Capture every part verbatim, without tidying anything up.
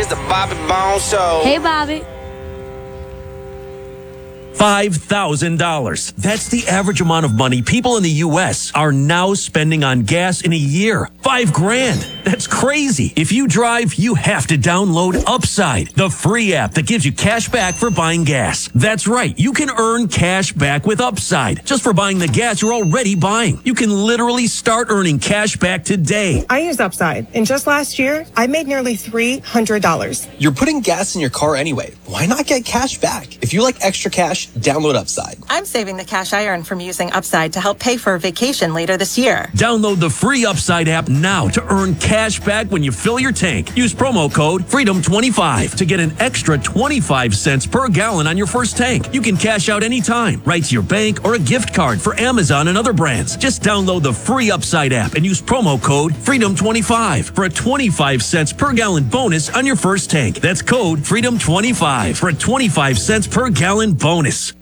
the Bobby Bones Show. Hey, Bobby. five thousand dollars. That's the average amount of money people in the U S are now spending on gas in a year. Five grand. That's crazy. If you drive, you have to download Upside, the free app that gives you cash back for buying gas. That's right. You can earn cash back with Upside just for buying the gas you're already buying. You can literally start earning cash back today. I use Upside, and just last year, I made nearly three hundred dollars. You're putting gas in your car anyway. Why not get cash back? If you like extra cash, download Upside. I'm saving the cash I earn from using Upside to help pay for a vacation later this year. Download the free Upside app now to earn cash back when you fill your tank. Use promo code freedom twenty-five to get an extra twenty-five cents per gallon on your first tank. You can cash out anytime, right to your bank or a gift card for Amazon and other brands. Just download the free Upside app and use promo code freedom twenty-five for a twenty-five cents per gallon bonus on your first tank. That's code freedom twenty-five for a twenty-five cents per gallon bonus.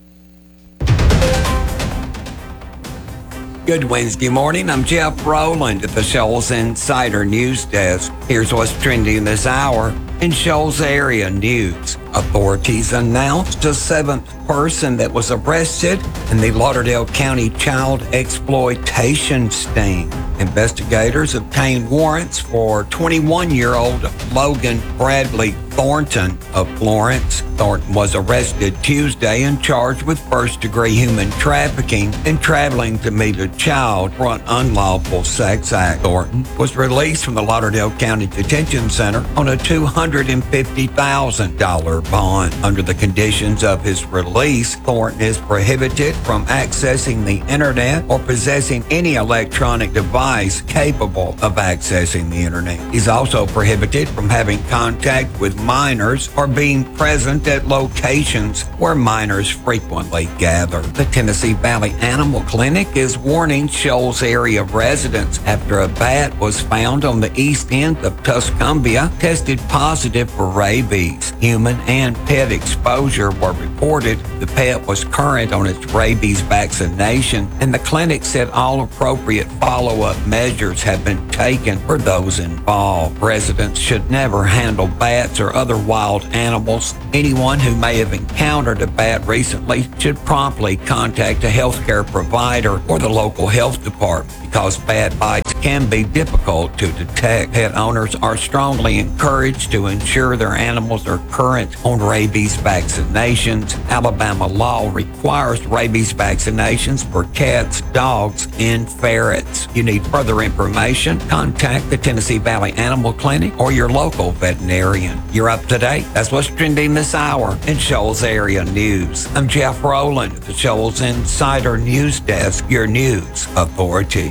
Good Wednesday morning. I'm Jeff Rowland at the Shoals Insider News Desk. Here's what's trending this hour in Shoals area news. Authorities announced a seventh person that was arrested in the Lauderdale County child exploitation sting. Investigators obtained warrants for twenty-one-year-old Logan Bradley Thornton of Florence. Thornton was arrested Tuesday and charged with first-degree human trafficking and traveling to meet a child for an unlawful sex act. Thornton was released from the Lauderdale County Detention Center on a two hundred fifty thousand dollars bond. Under the conditions of his release, Thornton is prohibited from accessing the internet or possessing any electronic device capable of accessing the internet. He's also prohibited from having contact with minors or being present at locations where minors frequently gather. The Tennessee Valley Animal Clinic is warning Shoals area residents after a bat was found on the east end of Tuscumbia tested positive for rabies. Human and pet exposure were reported. The pet was current on its rabies vaccination, and the clinic said all appropriate follow-up measures have been taken for those involved. Residents should never handle bats or other wild animals. Anyone who may have encountered a bat recently should promptly contact a healthcare provider or the local health department because bat bites can be difficult to detect. Pet owners are strongly encouraged to ensure their animals are current on rabies vaccinations. Alabama law requires rabies vaccinations for cats, dogs, and ferrets. You need further information? Contact the Tennessee Valley Animal Clinic or your local veterinarian. You're up to date. That's what's trending this hour in Shoals area news. I'm Jeff Rowland at the Shoals Insider News Desk, your news authority.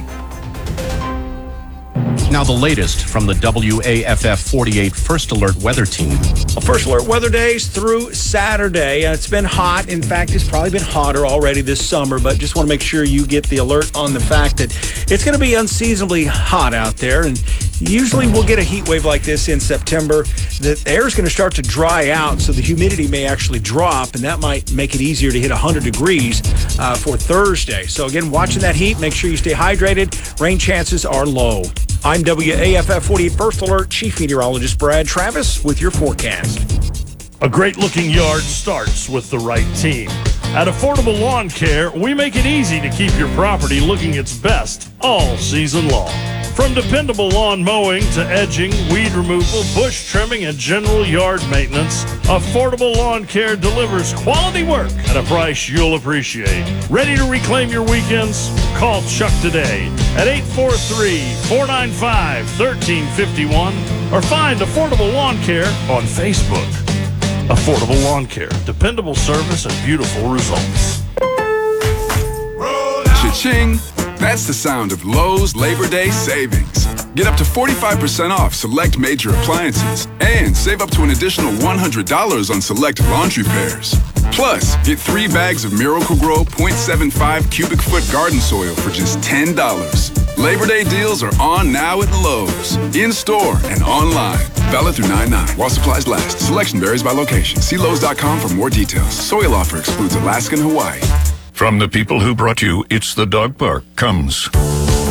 Now the latest from the W A F F forty-eight First Alert Weather Team. Well, First Alert weather days through Saturday. Uh, it's been hot. In fact, it's probably been hotter already this summer, but just want to make sure you get the alert on the fact that it's going to be unseasonably hot out there. And usually we'll get a heat wave like this in September. The air is going to start to dry out, so the humidity may actually drop, and that might make it easier to hit one hundred degrees uh, for Thursday. So again, watching that heat, make sure you stay hydrated. Rain chances are low. I'm W A F F forty-eight First Alert Chief Meteorologist Brad Travis with your forecast. A great-looking yard starts with the right team. At Affordable Lawn Care, we make it easy to keep your property looking its best all season long. From dependable lawn mowing to edging, weed removal, bush trimming, and general yard maintenance, Affordable Lawn Care delivers quality work at a price you'll appreciate. Ready to reclaim your weekends? Call Chuck today at eight four three, four nine five, one three five one or find Affordable Lawn Care on Facebook. Affordable Lawn Care, dependable service and beautiful results. Cha-ching! That's the sound of Lowe's Labor Day savings. Get up to forty-five percent off select major appliances and save up to an additional one hundred dollars on select laundry pairs. Plus, get three bags of Miracle-Gro point seven five cubic foot garden soil for just ten dollars. Labor Day deals are on now at Lowe's, in-store and online. Valid through nine nine while supplies last. Selection varies by location. See Lowe's dot com for more details. Soil offer excludes Alaska and Hawaii. From the people who brought you It's the Dog Park comes